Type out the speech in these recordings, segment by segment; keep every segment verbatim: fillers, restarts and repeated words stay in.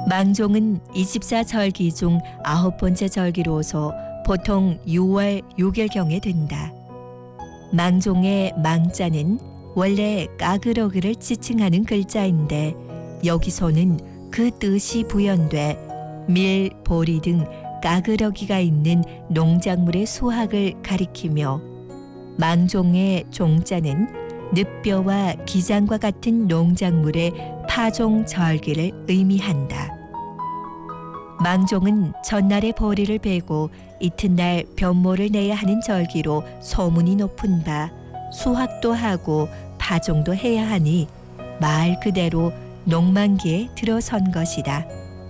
망종은 이십사 절기 중 아홉 번째 절기로서 보통 유월 육 일경에 된다. 망종의 망자는 원래 까그러기를 지칭하는 글자인데 여기서는 그 뜻이 부연돼 밀, 보리 등 까그러기가 있는 농작물의 수확을 가리키며 망종의 종자는 늪벼와 기장과 같은 농작물의 파종 절기를 의미한다. 망종은 전날에 보리를 베고 이튿날 변모를 내야 하는 절기로 소문이 높은 바 수확도 하고 파종도 해야 하니 말 그대로 농만기에 들어선 것이다.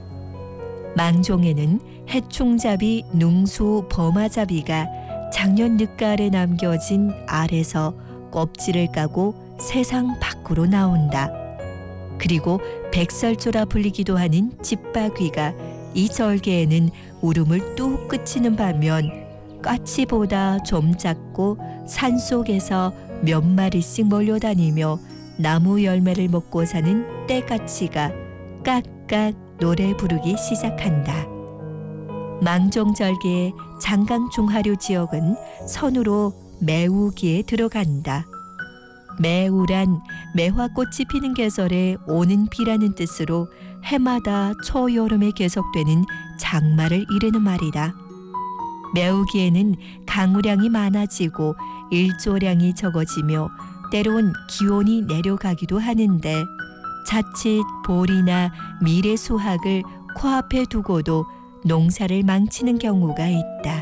망종에는 해충잡이 능수 범아잡이가 작년 늦가을에 남겨진 알에서 껍질을 까고 세상 밖으로 나온다. 그리고 백설조라 불리기도 하는 집바귀가 이 절개에는 울음을 뚝 그치는 반면 까치보다 좀 작고 산속에서 몇 마리씩 몰려다니며 나무 열매를 먹고 사는 떼까치가 깍깍 노래 부르기 시작한다. 망종절기의 장강중하류 지역은 선으로 매우기에 들어간다. 매우란 매화꽃이 피는 계절에 오는 비라는 뜻으로 해마다 초여름에 계속되는 장마를 이르는 말이다. 매우기에는 강우량이 많아지고 일조량이 적어지며 때론 기온이 내려가기도 하는데 자칫 보리나 밀의 수확을 코앞에 두고도 농사를 망치는 경우가 있다.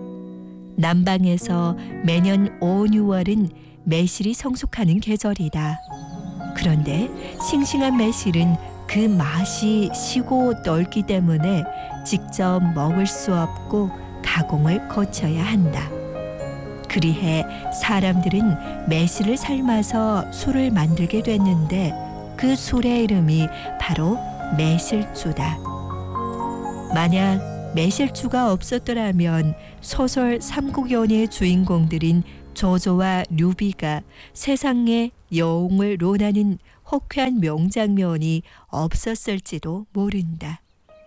남방에서 매년 오, 유월은 매실이 성숙하는 계절이다. 그런데 싱싱한 매실은 그 맛이 시고 넓기 때문에 직접 먹을 수 없고 가공을 거쳐야 한다. 그리해 사람들은 매실을 삶아서 술을 만들게 됐는데 그 술의 이름이 바로 매실주다. 만약 매실주가 없었더라면 소설 삼국연의 주인공들인 조조와 류비가 세상의 여웅을 논하는 호쾌한 명장면이 없었을지도 모른다.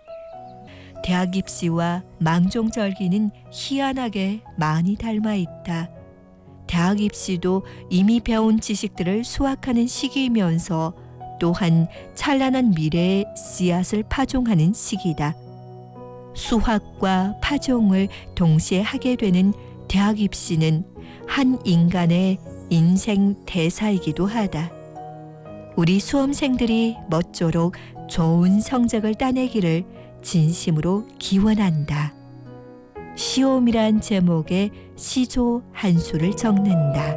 대학입시와 망종절기는 희한하게 많이 닮아 있다. 대학입시도 이미 배운 지식들을 수확하는 시기이면서 또한 찬란한 미래의 씨앗을 파종하는 시기다. 수확과 파종을 동시에 하게 되는 대학입시는 한 인간의 인생 대사이기도 하다. 우리 수험생들이 모쪼록 좋은 성적을 따내기를 진심으로 기원한다. 시험이란 제목의 시조 한 수를 적는다.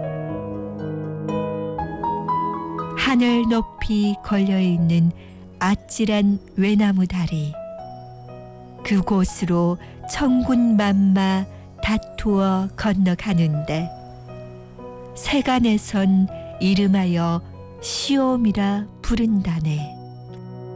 하늘 높이 걸려있는 아찔한 외나무 다리. 그곳으로 천군만마 다투어 건너가는데 세간에선 이름하여 시험이라 부른다네.